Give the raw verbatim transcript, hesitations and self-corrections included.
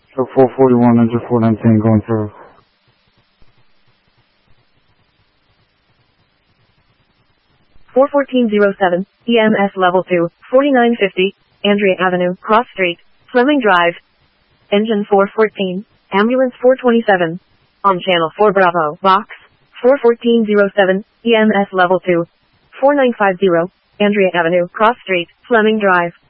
So four forty-one into four nineteen going through. four fourteen oh seven, E M S level two, forty-nine fifty, Andrea Avenue, Cross Street, Fleming Drive. Engine four fourteen, ambulance four twenty-seven. On channel four Bravo, box, four fourteen oh seven, E M S level two, four nine five zero, Andrea Avenue, Cross Street, Fleming Drive.